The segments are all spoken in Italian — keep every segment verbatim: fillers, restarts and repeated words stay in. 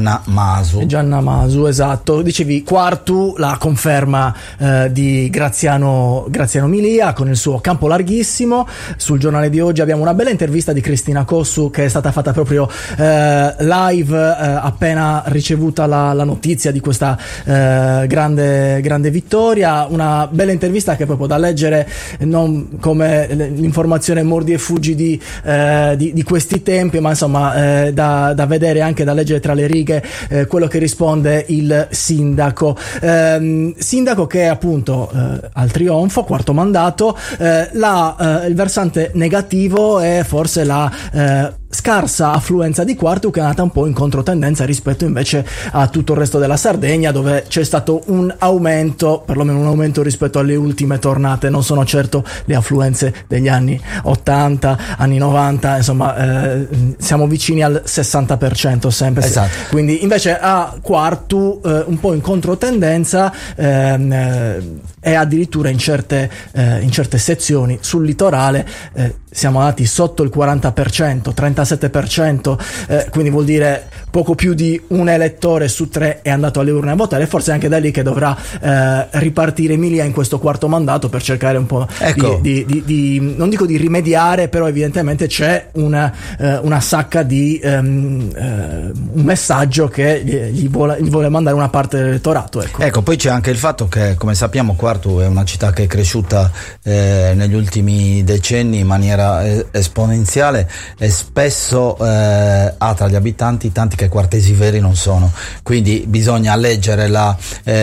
Gianna Masu. Gianna Masu, esatto. Dicevi Quartu, la conferma eh, di Graziano, Graziano Milia con il suo campo larghissimo. Sul giornale di oggi abbiamo una bella intervista di Cristina Cossu che è stata fatta proprio eh, live eh, appena ricevuta la, la notizia di questa eh, grande, grande vittoria. Una bella intervista che è proprio da leggere non come l'informazione mordi e fuggi di, eh, di, di questi tempi, ma insomma eh, da, da vedere anche, da leggere tra le righe eh, quello che risponde il sindaco. Eh, sindaco che appunto eh, al trionfo, quarto mandato, eh, la, eh, il versante negativo è forse la eh, scarsa affluenza di Quartu, che è nata un po' in controtendenza rispetto invece a tutto il resto della Sardegna, dove c'è stato un aumento, perlomeno un aumento rispetto alle ultime tornate. Non sono certo le affluenze degli anni ottanta, anni novanta, insomma eh, siamo vicini al sessanta per cento sempre. Esatto. Quindi invece a Quartu eh, un po' in controtendenza ehm, eh, e addirittura in certe, eh, in certe sezioni sul litorale eh, siamo andati sotto il quaranta per cento, trentasette per cento, eh, quindi vuol dire poco più di un elettore su tre è andato alle urne a votare. E forse è anche da lì che dovrà eh, ripartire Milia in questo quarto mandato per cercare un po' ecco. di, di, di, di, non dico di rimediare, però evidentemente c'è una, eh, una sacca di um, eh, un messaggio che gli vuole, gli vuole mandare una parte dell'elettorato. Ecco. ecco, poi c'è anche il fatto che, come sappiamo, Quartu è una città che è cresciuta eh, negli ultimi decenni in maniera esponenziale e spesso eh, ha tra gli abitanti tanti che quartesi veri non sono, quindi bisogna leggere la,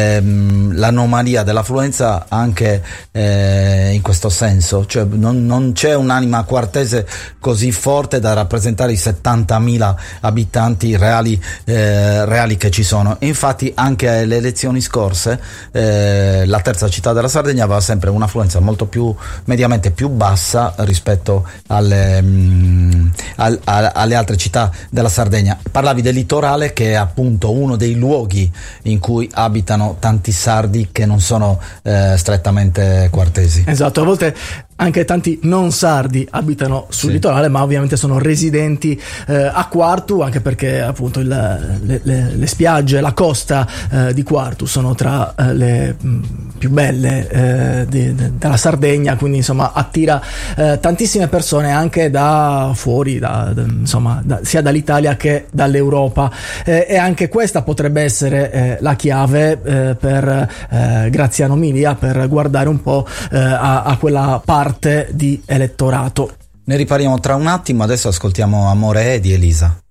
ehm, l'anomalia dell'affluenza anche eh, in questo senso, cioè non, non c'è un'anima quartese così forte da rappresentare i settantamila abitanti reali, eh, reali che ci sono. Infatti anche alle elezioni scorse eh, la terza città della Sardegna aveva sempre un'affluenza molto più mediamente più bassa rispetto alle, mh, al, a, alle altre città della Sardegna. Parlavi del litorale, che è appunto uno dei luoghi in cui abitano tanti sardi che non sono eh, strettamente quartesi. Esatto, a volte anche tanti non sardi abitano sul sì. litorale, ma ovviamente sono residenti eh, a Quartu, anche perché appunto il, le, le, le spiagge, la costa eh, di Quartu sono tra eh, le mh, più belle eh, di, de, della Sardegna, quindi insomma attira eh, tantissime persone anche da fuori, da, da, insomma da, sia dall'Italia che dall'Europa, eh, e anche questa potrebbe essere eh, la chiave eh, per eh, Graziano Milia per guardare un po' eh, a, a quella parte di elettorato. Ne ripariamo tra un attimo, adesso ascoltiamo Amore di Elisa.